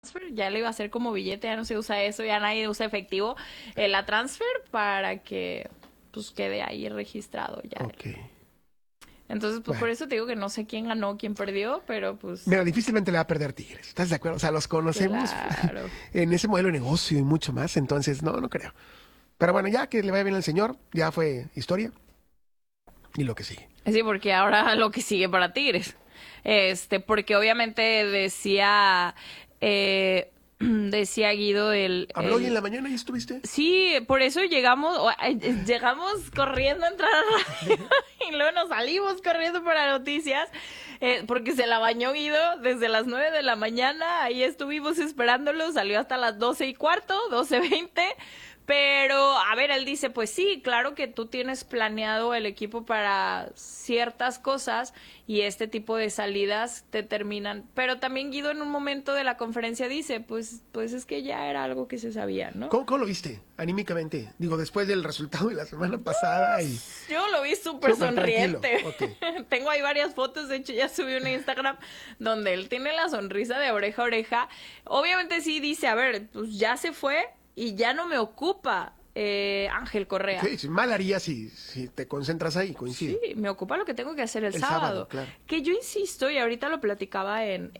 transfer, ya le iba a hacer como billete, ya no se usa eso, ya nadie usa efectivo, la transfer para que pues quede ahí registrado ya. Ok. Entonces, pues Bueno. por eso te digo que no sé quién ganó, quién perdió, pero pues Mira, difícilmente le va a perder Tigres. ¿Estás de acuerdo? O sea, los conocemos claro. en ese modelo de negocio y mucho más. Entonces, no creo. Pero bueno, ya que le vaya bien al señor, ya fue historia. Y lo que sigue. Sí, porque ahora lo que sigue para Tigres. Porque obviamente decía, decía Guido ¿Habló hoy en la mañana y estuviste? Sí, por eso llegamos corriendo a entrar a radio y luego nos salimos corriendo para noticias, porque se la bañó Guido desde las 9 de la mañana, ahí estuvimos esperándolo, salió hasta las 12:15, 12:20. Pero, a ver, él dice, pues sí, claro que tú tienes planeado el equipo para ciertas cosas y este tipo de salidas te terminan. Pero también Guido en un momento de la conferencia dice, pues es que ya era algo que se sabía, ¿no? ¿Cómo lo viste anímicamente? Digo, después del resultado de la semana pasada y... Yo lo vi súper sonriente. Okay. Tengo ahí varias fotos, de hecho ya subí una Instagram donde él tiene la sonrisa de oreja a oreja. Obviamente sí dice, a ver, pues ya se fue y ya no me ocupa Ángel Correa. Sí, mal haría si te concentras ahí, coincide. Sí, me ocupa lo que tengo que hacer el sábado. Claro. Que yo insisto, y ahorita lo platicaba en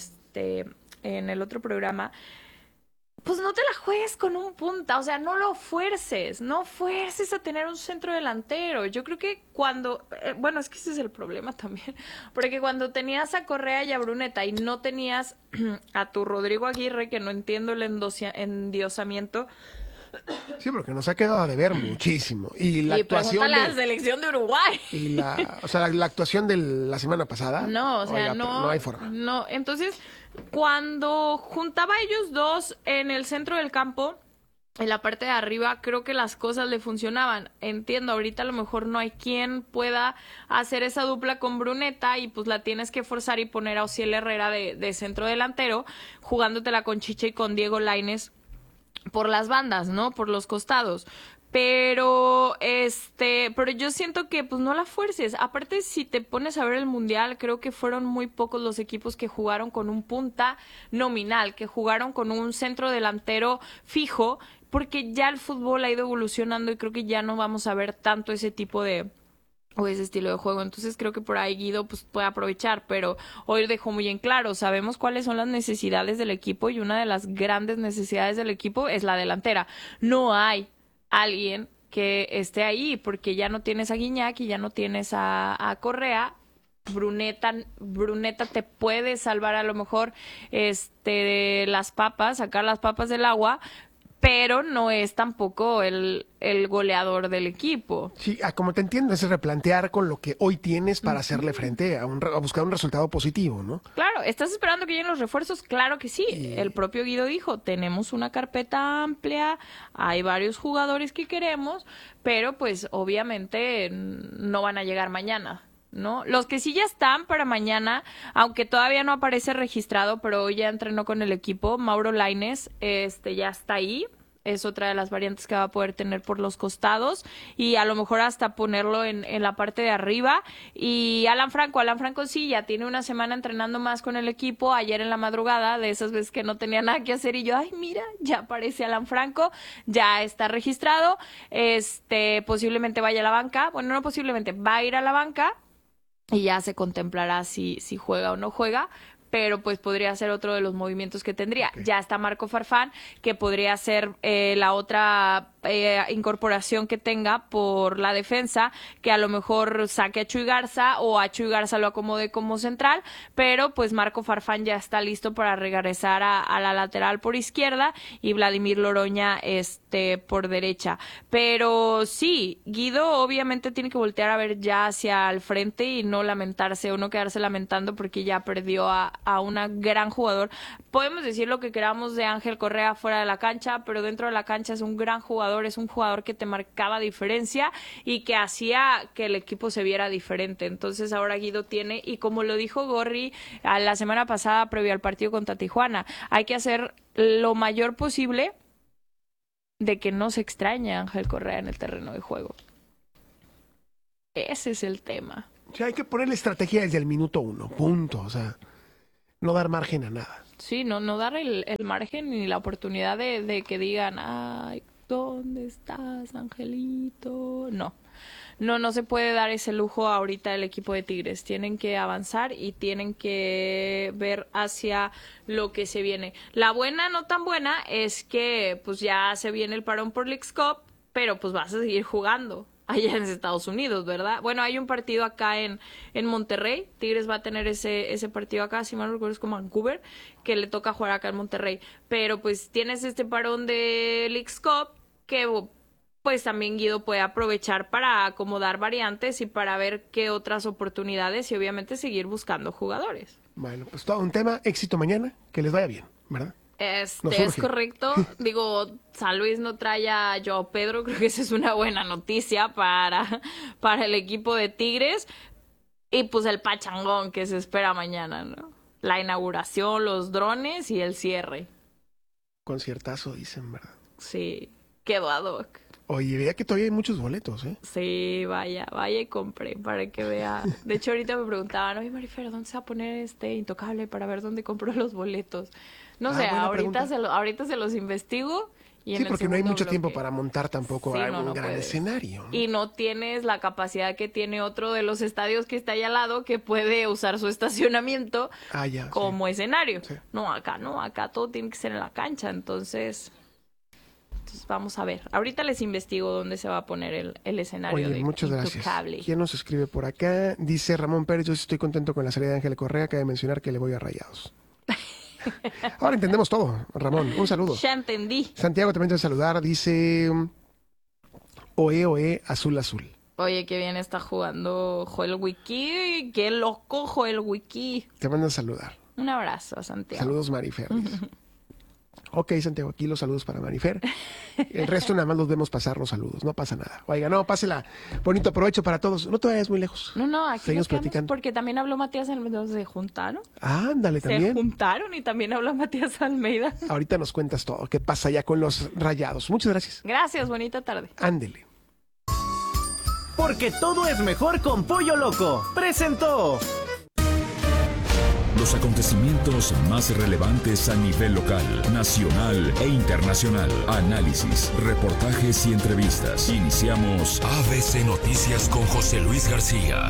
el otro programa, pues no te la juegues con un punta, o sea, no fuerces a tener un centro delantero. Yo creo que cuando, bueno, es que ese es el problema también, porque cuando tenías a Correa y a Bruneta y no tenías a tu Rodrigo Aguirre, que no entiendo el endiosamiento. Sí, porque nos ha quedado de ver muchísimo. Y la actuación la selección de Uruguay. Y la actuación de la semana pasada. No, o sea, oiga, no hay forma. No, entonces, cuando juntaba a ellos dos en el centro del campo, en la parte de arriba, creo que las cosas le funcionaban. Entiendo, ahorita a lo mejor no hay quien pueda hacer esa dupla con Bruneta y pues la tienes que forzar y poner a Ociel Herrera de centro delantero, jugándotela con Chicha y con Diego Lainez por las bandas, ¿no? Por los costados. Pero yo siento que pues no la fuerces. Aparte, si te pones a ver el mundial, creo que fueron muy pocos los equipos que jugaron con un punta nominal, que jugaron con un centro delantero fijo, porque ya el fútbol ha ido evolucionando y creo que ya no vamos a ver tanto ese tipo de o ese estilo de juego. Entonces creo que por ahí Guido pues puede aprovechar, pero hoy dejó muy en claro, sabemos cuáles son las necesidades del equipo y una de las grandes necesidades del equipo es la delantera. No hay alguien que esté ahí porque ya no tienes a Guiñac y ya no tienes a Correa. Bruneta te puede salvar a lo mejor de las papas, sacar las papas del agua, pero no es tampoco el goleador del equipo. Sí, como te entiendo, es replantear con lo que hoy tienes para hacerle frente a buscar un resultado positivo, ¿no? Claro, ¿estás esperando que lleguen los refuerzos? Claro que sí. El propio Guido dijo, tenemos una carpeta amplia, hay varios jugadores que queremos, pero pues obviamente no van a llegar mañana, ¿no? Los que sí ya están para mañana, aunque todavía no aparece registrado, pero hoy ya entrenó con el equipo, Mauro Lainez, ya está ahí. Es otra de las variantes que va a poder tener por los costados y a lo mejor hasta ponerlo en la parte de arriba. Y Alan Franco sí, ya tiene una semana entrenando más con el equipo. Ayer en la madrugada, de esas veces que no tenía nada que hacer y yo, ay, mira, ya aparece Alan Franco, ya está registrado. Posiblemente vaya a la banca. Bueno, no posiblemente, va a ir a la banca y ya se contemplará si juega o no juega, pero pues podría ser otro de los movimientos que tendría. Okay. Ya está Marco Farfán, que podría ser la otra incorporación que tenga por la defensa, que a lo mejor saque a Chuy Garza o a Chuy Garza lo acomode como central, pero pues Marco Farfán ya está listo para regresar a la lateral por izquierda y Vladimir Loroña por derecha. Pero sí, Guido obviamente tiene que voltear a ver ya hacia el frente y no lamentarse o no quedarse lamentando porque ya perdió a una gran jugador. Podemos decir lo que queramos de Ángel Correa fuera de la cancha, pero dentro de la cancha es un gran jugador, es un jugador que te marcaba diferencia y que hacía que el equipo se viera diferente. Entonces ahora Guido tiene, y como lo dijo Gorri la semana pasada previo al partido contra Tijuana, hay que hacer lo mayor posible de que no se extrañe a Ángel Correa en el terreno de juego. Ese es el tema. O sea, hay que ponerle estrategia desde el minuto 1, punto. O sea, no dar margen a nada. Sí, no dar el margen ni la oportunidad de que digan, ay, ¿dónde estás, Angelito? No se puede dar ese lujo ahorita el equipo de Tigres. Tienen que avanzar y tienen que ver hacia lo que se viene. La buena, no tan buena, es que pues ya se viene el parón por Leagues Cup, pero pues vas a seguir jugando allá en Estados Unidos, ¿verdad? Bueno, hay un partido acá en Monterrey. Tigres va a tener ese partido acá, si mal no recuerdo es con Vancouver, que le toca jugar acá en Monterrey. Pero pues tienes este parón de Leagues Cup que pues también Guido puede aprovechar para acomodar variantes y para ver qué otras oportunidades y obviamente seguir buscando jugadores. Bueno, pues todo un tema. Éxito mañana. Que les vaya bien, ¿verdad? Es correcto. Digo, San Luis no trae a Joao Pedro. Creo que esa es una buena noticia para el equipo de Tigres. Y pues el pachangón que se espera mañana, ¿no? La inauguración, los drones y el cierre. Conciertazo, dicen, ¿verdad? Sí, quedó ad hoc. Oye, vea que todavía hay muchos boletos, ¿eh? Sí, vaya y compré para que vea. De hecho, ahorita me preguntaban, oye, Marifer, ¿dónde se va a poner Intocable para ver dónde compró los boletos? No sé, ahorita se los investigo. Y sí, porque no hay mucho tiempo bloque. para montar tampoco Sí, un gran puedes. escenario. Y no tienes la capacidad que tiene otro de los estadios que está ahí al lado, que puede usar su estacionamiento como escenario. Sí. No, acá todo tiene que ser en la cancha, entonces vamos a ver. Ahorita les investigo dónde se va a poner el escenario. Oye, de muchas Intocable. gracias. ¿Quién nos escribe por acá? Dice Ramón Pérez, yo sí estoy contento con la salida de Ángel Correa, cabe mencionar que le voy a Rayados. Ahora entendemos todo, Ramón. Un saludo. Ya entendí. Santiago también te saludar. Dice Oe, azul, azul. Oye, qué bien está jugando Joel Wiki. Qué loco Joel Wiki. Te mandan saludar. Un abrazo a Santiago. Saludos, Marifer. Ok, Santiago, aquí los saludos para Marifer. El resto nada más los vemos pasar los saludos, no pasa nada. Oiga, no, pásela. Bonito provecho para todos. No te vayas muy lejos. No, aquí seguimos nos quedamos platicando. Porque también habló Matías Almeida. ¿Se juntaron? Ándale, Se también. juntaron y también habló Matías Almeida. Ahorita nos cuentas todo. ¿Qué pasa ya con los Rayados? Muchas gracias. Gracias, bonita tarde. Ándele. Porque todo es mejor con Pollo Loco. Presentó. Los acontecimientos más relevantes a nivel local, nacional e internacional. Análisis, reportajes y entrevistas. Iniciamos ABC Noticias con José Luis García.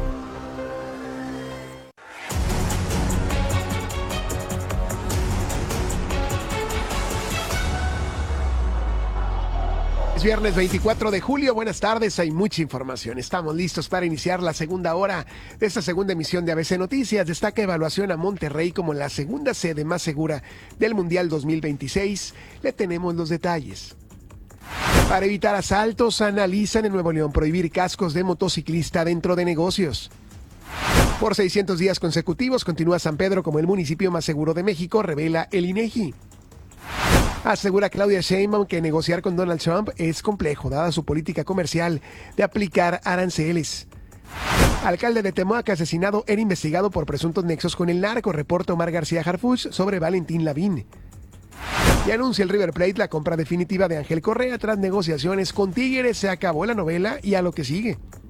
Es viernes 24 de julio, buenas tardes, hay mucha información. Estamos listos para iniciar la segunda hora de esta segunda emisión de ABC Noticias. Destaca evaluación a Monterrey como la segunda sede más segura del Mundial 2026. Le tenemos los detalles. Para evitar asaltos, analizan en Nuevo León prohibir cascos de motociclista dentro de negocios. Por 600 días consecutivos continúa San Pedro como el municipio más seguro de México, revela el INEGI. Asegura Claudia Sheinbaum que negociar con Donald Trump es complejo, dada su política comercial de aplicar aranceles. Alcalde de Temoac asesinado era investigado por presuntos nexos con el narco, reporta Omar García Harfuch sobre Valentín Lavín. Y anuncia el River Plate la compra definitiva de Ángel Correa tras negociaciones con Tigres. Se acabó la novela y a lo que sigue.